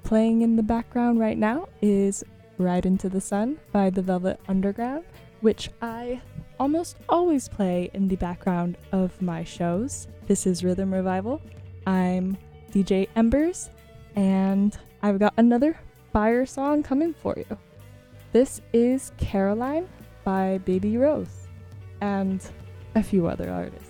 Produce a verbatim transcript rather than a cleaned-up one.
Playing in the background right now is Ride Into the Sun by the Velvet Underground, which I almost always play in the background of my shows. This is Rhythm Revival. I'm D J Embers, and I've got another fire song coming for you. This is Caroline by Baby Rose and a few other artists.